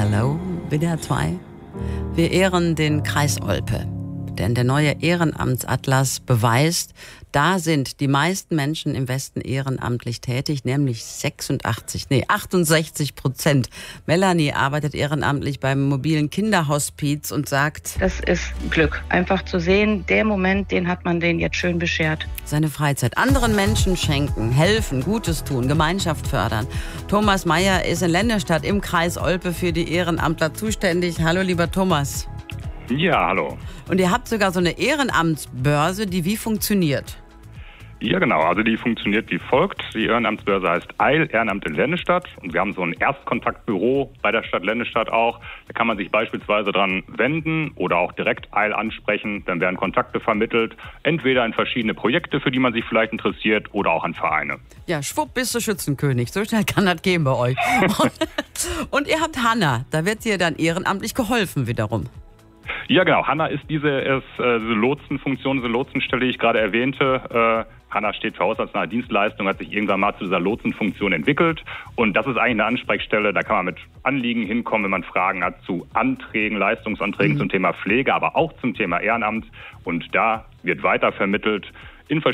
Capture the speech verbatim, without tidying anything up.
Hallo, W D R zwei. Wir ehren den Kreis Olpe, denn der neue Ehrenamtsatlas beweist, da sind die meisten Menschen im Westen ehrenamtlich tätig, nämlich sechsundachtzig, nee, achtundsechzig Prozent. Melanie arbeitet ehrenamtlich beim mobilen Kinderhospiz und sagt: Das ist Glück. Einfach zu sehen, der Moment, den hat man denen jetzt schön beschert. Seine Freizeit anderen Menschen schenken, helfen, Gutes tun, Gemeinschaft fördern. Thomas Meyer ist in Lennestadt im Kreis Olpe für die Ehrenamtler zuständig. Hallo, lieber Thomas. Ja, hallo. Und ihr habt sogar so eine Ehrenamtsbörse, die wie funktioniert? Ja, genau. Also die funktioniert wie folgt. Die Ehrenamtsbörse heißt Eil Ehrenamt in Lennestadt. Und wir haben so ein Erstkontaktbüro bei der Stadt Lennestadt auch. Da kann man sich beispielsweise dran wenden oder auch direkt Eil ansprechen. Dann werden Kontakte vermittelt. Entweder in verschiedene Projekte, für die man sich vielleicht interessiert, oder auch an Vereine. Ja, schwupp bist du Schützenkönig. So schnell kann das gehen bei euch. Und, und ihr habt Hanna. Da wird dir dann ehrenamtlich geholfen wiederum. Ja, genau. Hanna ist diese, ist, äh, diese Lotsenfunktion, diese Lotsenstelle, die ich gerade erwähnte. Äh, Hanna steht für haushaltsnahe Dienstleistung, hat sich irgendwann mal zu dieser Lotsenfunktion entwickelt. Und das ist eigentlich eine Ansprechstelle, da kann man mit Anliegen hinkommen, wenn man Fragen hat zu Anträgen, Leistungsanträgen mhm. zum Thema Pflege, aber auch zum Thema Ehrenamt. Und da wird weiter vermittelt in verschiedenen